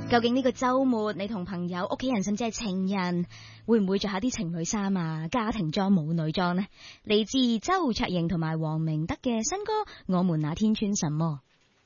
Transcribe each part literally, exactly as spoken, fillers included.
究竟呢個周末你同朋友、屋企人甚至係情人會唔會着下啲情侶衫啊、家庭裝、母女裝呢？嚟自周卓盈同埋黃明德嘅新歌《我們那天穿什麼》。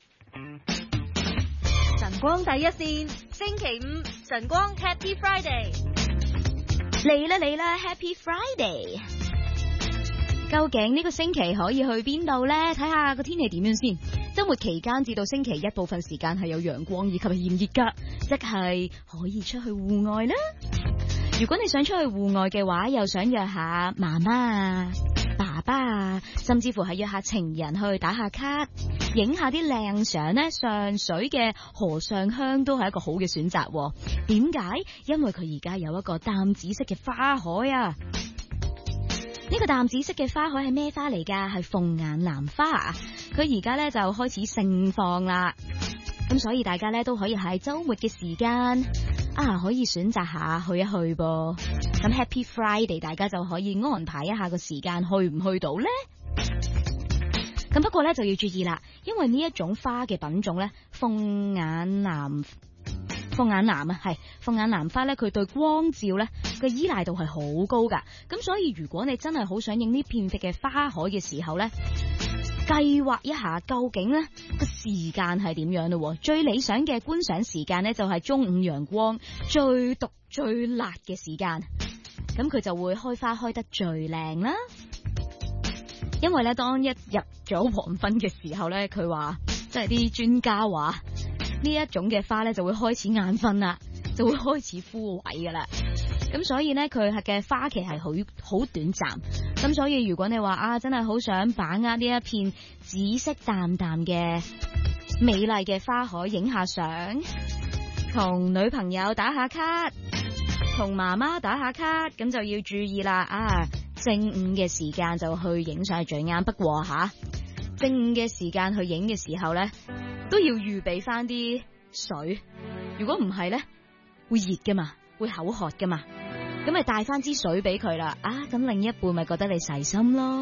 晨光第一線，星期五晨光 Happy Friday 嚟啦嚟啦 Happy Friday！ 究竟呢個星期可以去邊度呢？睇下個天氣點樣先。周末期間至到星期一部分時間係有陽光以及係炎熱噶，即係可以出去戶外啦。如果你想出去戶外嘅話，又想約下媽媽啊、爸爸啊，甚至乎係約下情人去打下卡，影下啲靚相呢，上水嘅河上鄉都係一個好嘅選擇。點解？因為佢而家有一個淡紫色嘅花海啊！呢個淡紫色嘅花海係咩花嚟㗎？係鳳眼南花。佢而家咧就開始盛放啦，咁所以大家咧都可以喺周末嘅時間啊，可以選擇下去一去噃。咁 Happy Friday， 大家就可以安排一下個時間，去唔去到呢？咁不過咧就要注意啦，因為呢一種花嘅品種咧，鳳眼南。鳳眼南啊，係鳳眼南花咧，佢對光照咧嘅依賴度係好高噶，咁所以如果你真係好想影呢片嘅花海嘅時候咧，計劃一下究竟咧個時間係點樣咯？最理想嘅觀賞時間咧就係中午陽光最毒最辣嘅時間，咁佢就會開花開得最靚啦。因為咧當一入咗黃昏嘅時候咧，佢話即係啲專家話。呢一種嘅花咧就會開始眼瞓啦，就會開始枯萎噶啦。咁所以咧佢嘅花期係好好短暫。咁所以如果你話啊真係好想把握呢一片紫色淡淡嘅美麗嘅花海，影下相，同女朋友打下卡，同媽媽打下卡，咁就要注意啦。啊，正午嘅時間就去影相係最啱。不過吓、啊，正午嘅時間去影嘅時候咧，都要預備翻啲水，如果唔係咧，會熱噶嘛，會口渴噶嘛，咁咪帶翻支水俾佢啦。啊，咁另一半咪覺得你細心咯。